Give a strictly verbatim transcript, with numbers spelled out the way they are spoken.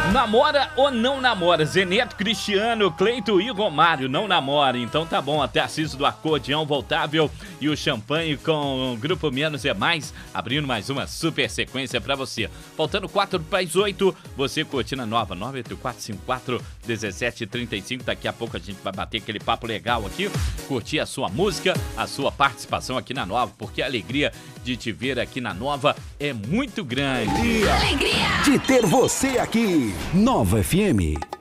Namora ou não namora? Zeneto, Cristiano, Cleito e Romário não namora. Então tá bom, até Tarcísio do Acordeão Voltável e o Champanhe com o Grupo Menos é Mais, abrindo mais uma super sequência pra você. Faltando quatro para as oito, você curtindo a nova, nove oito quatro cinco quatro um sete três cinco. Daqui a pouco a gente vai bater aquele papo legal aqui, curtir a sua música, a sua participação aqui na Nova, porque a alegria de te ver aqui na Nova é muito grande. Alegria de ter você aqui. Nova F M.